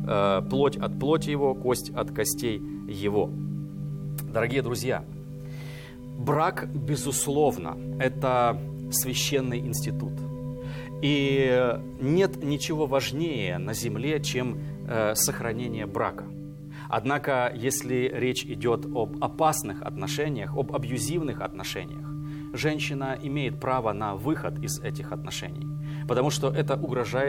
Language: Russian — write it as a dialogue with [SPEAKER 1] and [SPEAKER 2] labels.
[SPEAKER 1] плоть от плоти его, кость от костей его. Дорогие друзья, брак, безусловно, это священный институт. И нет ничего важнее на земле, чем сохранение брака. Однако, если речь идет об опасных отношениях, об абьюзивных отношениях, женщина имеет право на выход из этих отношений, потому что это угрожает